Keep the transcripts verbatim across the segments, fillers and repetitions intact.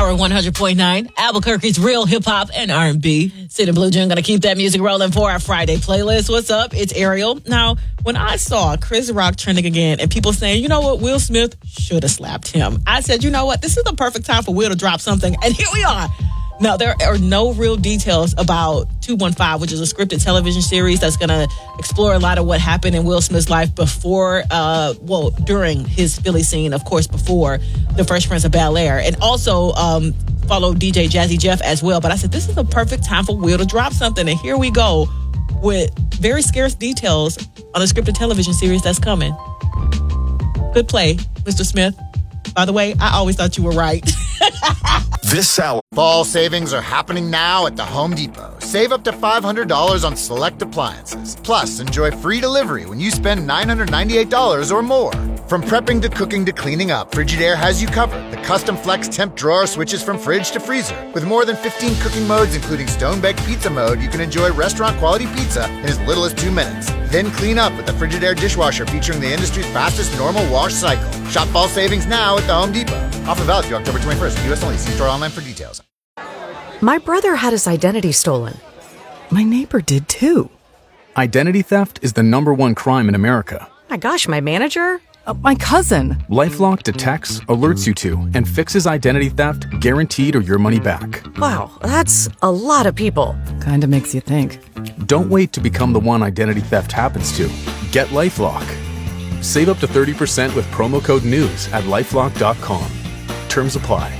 Power one hundred point nine, Albuquerque's real hip-hop and R and B. Sid and Blue June going to keep that music rolling for our Friday playlist. What's up? It's Ariel. Now, when I saw Chris Rock trending again and people saying, you know what, Will Smith should have slapped him, I said, you know what, this is the perfect time for Will to drop something. And here we are. Now, there are no real details about two one five, which is a scripted television series that's going to explore a lot of what happened in Will Smith's life before, uh, well, during his Philly scene, of course, before The Fresh Prince of Bel-Air. And also um, follow D J Jazzy Jeff as well. But I said, this is a perfect time for Will to drop something. And here we go with very scarce details on a scripted television series that's coming. Good play, Mister Smith. By the way, I always thought you were right. This hour. Fall savings are happening now at the Home Depot. Save up to five hundred dollars on select appliances. Plus, enjoy free delivery when you spend nine hundred ninety-eight dollars or more. From prepping to cooking to cleaning up, Frigidaire has you covered. The custom flex temp drawer switches from fridge to freezer. With more than fifteen cooking modes, including stone-baked pizza mode, you can enjoy restaurant-quality pizza in as little as two minutes. Then clean up with the Frigidaire dishwasher featuring the industry's fastest normal wash cycle. Shop fall savings now at the Home Depot. Offer valid through October twenty-first. U S only. See store online for details. My brother had his identity stolen. My neighbor did too. Identity theft is the number one crime in America. My gosh, my manager? Uh, my cousin. LifeLock detects, alerts you to, and fixes identity theft guaranteed or your money back. Wow, that's a lot of people. Kinda makes you think. Don't wait to become the one identity theft happens to. Get LifeLock. Save up to thirty percent with promo code NEWS at lifelock dot com. Terms apply.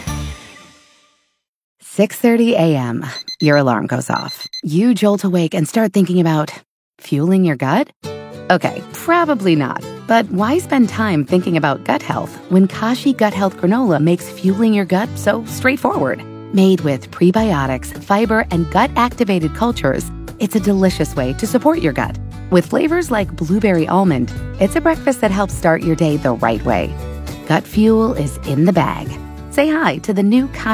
six thirty a.m. Your alarm goes off. You jolt awake and start thinking about fueling your gut? Okay, probably not. But why spend time thinking about gut health when Kashi Gut Health Granola makes fueling your gut so straightforward? Made with prebiotics, fiber, and gut-activated cultures, it's a delicious way to support your gut. With flavors like blueberry almond, it's a breakfast that helps start your day the right way. Gut fuel is in the bag. Say hi to the new Kashi